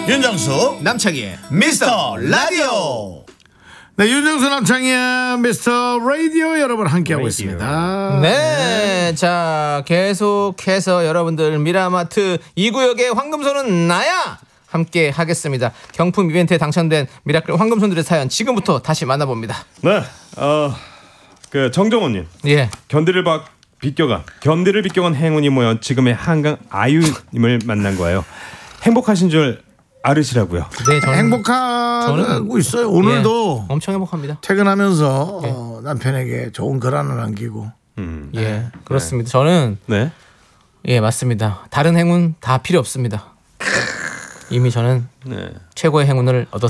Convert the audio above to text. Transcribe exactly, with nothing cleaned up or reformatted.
윤정수 남창희의 미스터 라디오. 네, 윤정수 남창희의 미스터 라디오 여러분 함께하고 있습니다. 네, 자 계속해서 여러분들 미라마트 이 구역의 황금손은 나야 함께 하겠습니다. 경품 이벤트에 당첨된 미라클 황금손들의 사연 지금부터 다시 만나봅니다. 네, 어, 그 정정원님. 예. 견디를 박 비껴간 견디를 비껴간 행운이 모여 지금의 한강 아유님을 만난 거예요. 행복하신 줄 알으시라고요. 네, 저는 행복하고 저는- 있어요. 오늘도 예, 엄청 행복합니다. 퇴근하면서 어, 남편에게 좋은 글 하나 남기고. 음, 예, 그렇습니다. 저는 네. 예 맞습니다. 다른 행운 다 필요 없습니다. 이미 저는 네. 최고의 행운을 얻었습니다.